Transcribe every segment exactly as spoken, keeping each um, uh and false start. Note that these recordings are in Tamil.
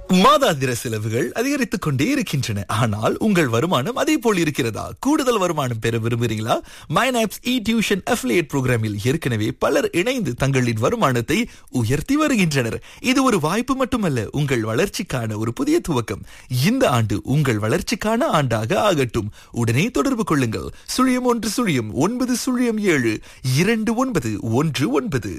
மாதாந்திர செலவுகள் அதிகரித்துக் கொண்டே இருக்கின்றன. ஆனால் உங்கள் வருமானம் அதே போல் இருக்கிறதா? கூடுதல் வருமானம் பெற விரும்புகிறீங்களா? மைனாப்ஸ் இ டியூஷன் அஃபிலியேட் புரோகிராமில் ஏற்கனவே பலர் இணைந்து தங்களின் வருமானத்தை உயர்த்தி வருகின்றனர். இது ஒரு வாய்ப்பு மட்டுமல்ல, உங்கள் வளர்ச்சிக்கான ஒரு புதிய துவக்கம். இந்த ஆண்டு உங்கள் வளர்ச்சிக்கான ஆண்டாக ஆகட்டும். உடனே தொடர்பு கொள்ளுங்கள். சுழியம் ஒன்று சுழியம் ஒன்பது சுழியம் ஏழு இரண்டு ஒன்பது ஒன்று ஒன்பது.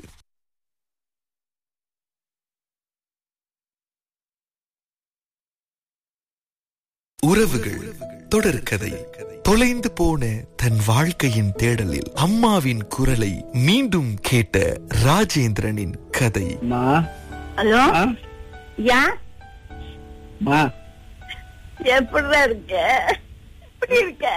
உறவுகள் தொடர்கதை. தொலைந்து போன தன் வாழ்க்கையின் தேடலில் அம்மாவின் குரலை மீண்டும் கேட்ட ராஜேந்திரனின் கதை. ஹலோ, யா எப்படிதான் இருக்க? எப்படி இருக்க?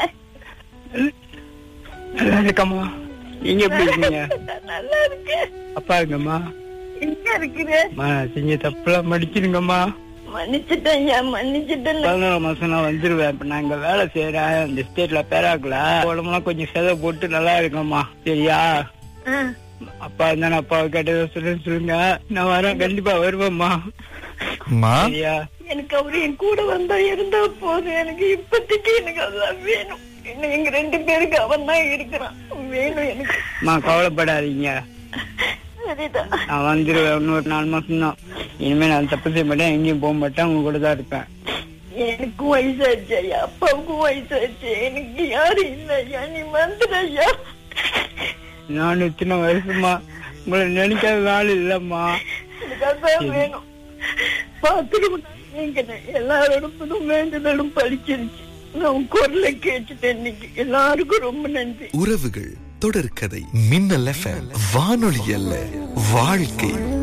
நல்லா இருக்கம்மா. நீங்க எப்படி இருக்கீங்க? நல்லா இருக்க. அப்பா இருக்கம்மா. எங்க இருக்கிற? செஞ்ச தப்புலாம் மன்னிச்சிருங்கம்மா. மன்னிச்சுட்டேன், மன்னிச்சுட்டேன். பதினோரு மாசம் நான் வந்துருவேன். இப்ப நான் இங்க வேலை செய்யறேன் இந்த ஸ்டேட்ல பேராக்கல. உடம்புலாம் கொஞ்சம் செலவு போட்டு நல்லா இருக்கம்மா. சரியா? அப்பா இருந்தா அப்பாவை கேட்டதை சொல்ல சொல்லுங்க. நான் வரேன், கண்டிப்பா வருவேம்மா. சரியா? எனக்கு அவரு என் கூட வந்தா இருந்தா போதும். எனக்கு இப்பத்திக்கு எனக்கு அதான் வேணும். இன்னும் எங்க ரெண்டு பேருக்கு அவன் தான் இருக்கிறான். வேணும் எனக்கு. அம்மா கவலைப்படாதீங்க, நான் வந்துருவேன். இன்னொரு நாலு மாசம் தான். இனிமே நான் தப்பு செய்ய மாட்டேன், எங்கேயும் போக மாட்டேன், உங்க கூட தான் இருப்பேன். எனக்கும் வயசாச்சு ஐயா, அப்பாவுக்கும் வயசாச்சு. எனக்கு யாரு இல்ல ஐயா, நீ வந்துடு ஐயா. நான் இத்தனை வருஷமா உங்களை நினைக்காத நாள் இல்லம்மா. எனக்கு அதான் வேணும். பாத்துக்கணும். எல்லாரோடும் வேண்டுதலும் பழிச்சிருச்சு. நான் குரலை கேட்டுட்டேன் இன்னைக்கு. எல்லாருக்கும் ரொம்ப நன்றி. உறவுகள் தொடர்கதை. மின்னல் எஃப்எம், வானொலி அல்ல வாழ்க்கை.